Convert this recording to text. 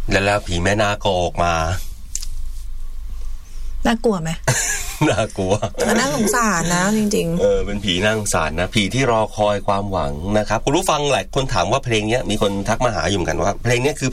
แล้วผีแม่นาคก็ออกมาน่ากลัวไหมน่ากลัวน่าสงสารนะจริงๆเป็นผีน่าสงสารนะผีที่รอคอยความหวังนะครับคุณผู้ฟังหลายคนถามว่าเพลงนี้มีคนทักมาหาอยู่เหมือนกันว่าเพลงนี้คือ